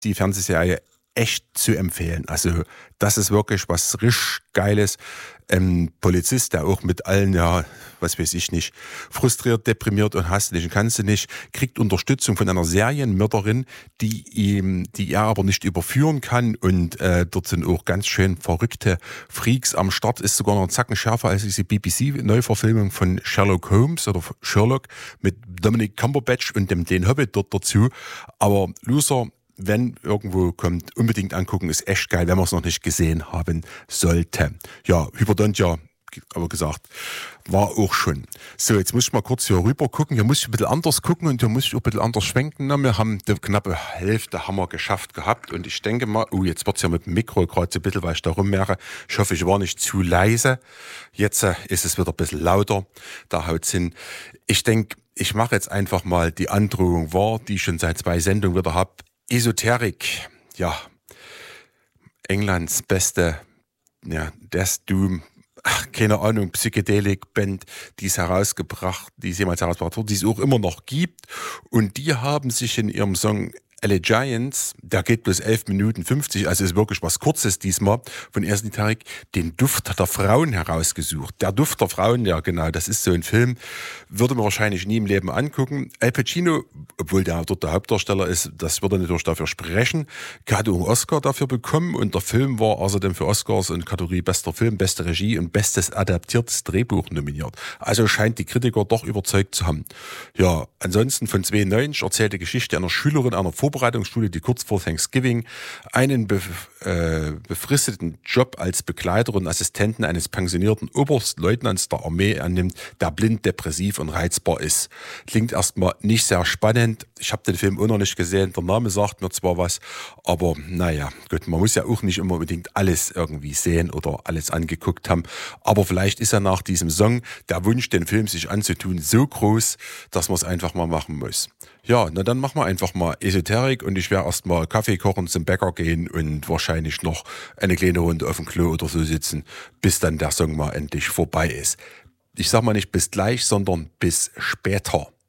die Fernsehserie echt zu empfehlen. Also das ist wirklich was richtig Geiles. Polizist, der auch mit allen, ja, was weiß ich nicht, frustriert, deprimiert und hast nicht und kannst du nicht, kriegt Unterstützung von einer Serienmörderin, die er aber nicht überführen kann. Und dort sind auch ganz schön verrückte Freaks am Start. Ist sogar noch ein Zacken schärfer als diese BBC-Neuverfilmung von Sherlock Holmes oder Sherlock mit Dominic Cumberbatch und dem den Hobbit dort dazu. Aber Loser, wenn irgendwo kommt, unbedingt angucken, ist echt geil, wenn man es noch nicht gesehen haben sollte. Ja, Hyperdontia, aber gesagt, war auch schon. So, jetzt muss ich mal kurz hier rüber gucken. Hier muss ich ein bisschen anders gucken und hier muss ich auch ein bisschen anders schwenken. Na, wir haben die knappe Hälfte haben wir geschafft gehabt und ich denke mal, jetzt wird es ja mit dem Mikro gerade so ein bisschen, weil ich da rummehre. Ich hoffe, ich war nicht zu leise. Jetzt ist es wieder ein bisschen lauter. Da haut's hin. Ich denke, ich mache jetzt einfach mal die Androhung wahr, die ich schon seit 2 Sendungen wieder habe. Esoterik, ja, Englands beste, ja, Death Doom, keine Ahnung, Psychedelik-Band, die es jemals herausgebracht wurde, die es auch immer noch gibt. Und die haben sich in ihrem Song Allegiance, der geht bloß 11 Minuten 50, also ist wirklich was Kurzes diesmal, von Esoterik, den Duft der Frauen herausgesucht. Der Duft der Frauen, ja genau, das ist so ein Film, würde man wahrscheinlich nie im Leben angucken. Al Pacino, obwohl der dort der Hauptdarsteller ist, das würde natürlich dafür sprechen, hat auch einen Oscar dafür bekommen und der Film war außerdem für Oscars in Kategorie bester Film, beste Regie und bestes adaptiertes Drehbuch nominiert. Also scheint die Kritiker doch überzeugt zu haben. Ja, ansonsten von 92 erzählt die Geschichte einer Schülerin einer Vorbereitungsschule, die kurz vor Thanksgiving einen befristeten Job als Begleiterin und Assistentin eines pensionierten Oberstleutnants der Armee annimmt, der blind, depressiv und reizbar ist. Klingt erstmal nicht sehr spannend. Ich habe den Film auch noch nicht gesehen. Der Name sagt mir zwar was, aber naja, gut, man muss ja auch nicht immer unbedingt alles irgendwie sehen oder alles angeguckt haben. Aber vielleicht ist ja nach diesem Song der Wunsch, den Film sich anzutun, so groß, dass man es einfach mal machen muss. Ja, na dann machen wir einfach mal Esoterik und ich werde erstmal Kaffee kochen, zum Bäcker gehen und wahrscheinlich noch eine kleine Runde auf dem Klo oder so sitzen, bis dann der Song mal endlich vorbei ist. Ich sag mal nicht bis gleich, sondern bis später.